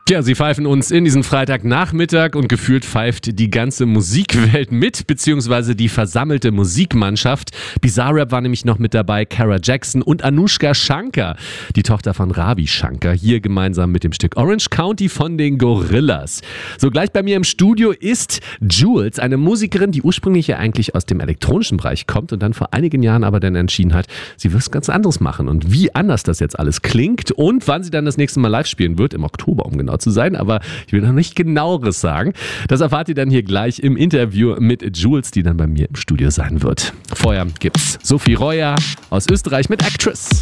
Ja, sie pfeifen uns in diesen Freitagnachmittag und gefühlt pfeift die ganze Musikwelt mit, beziehungsweise die versammelte Musikmannschaft. Bizarrap war nämlich noch mit dabei, Kara Jackson und Anushka Shankar, die Tochter von Ravi Shankar, hier gemeinsam mit dem Stück Orange County von den Gorillaz. So, gleich bei mir im Studio ist Jules, eine Musikerin, die ursprünglich ja eigentlich aus dem elektronischen Bereich kommt und dann vor einigen Jahren aber dann entschieden hat, sie will was ganz anderes machen. Und wie anders das jetzt alles klingt und wann sie dann das nächste Mal live spielen wird, im Oktober, um genau zu sein, aber ich will noch nicht Genaueres sagen. Das erfahrt ihr dann hier gleich im Interview mit Jules, die dann bei mir im Studio sein wird. Vorher gibt's Sophie Reuer aus Österreich mit Actress.